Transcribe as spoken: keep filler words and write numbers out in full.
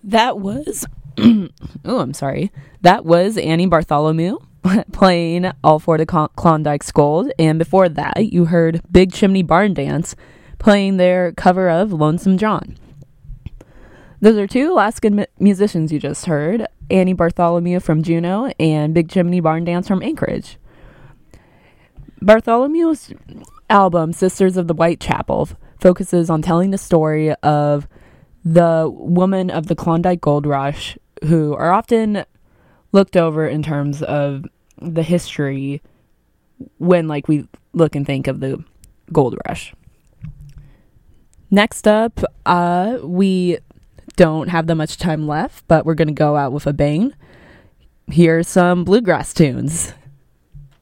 That was, oh, I'm sorry. That was Annie Bartholomew playing All for the Con- Klondike's Gold. And before that, you heard Big Chimney Barn Dance playing their cover of Lonesome John. Those are two Alaskan mu- musicians you just heard, Annie Bartholomew from Juneau and Big Chimney Barn Dance from Anchorage. Bartholomew's album, Sisters of the Whitechapel, focuses on telling the story of the women of the Klondike Gold Rush who are often looked over in terms of the history when, like, we look and think of the gold rush. Next up, uh, we don't have that much time left, but we're going to go out with a bang. Here's some bluegrass tunes.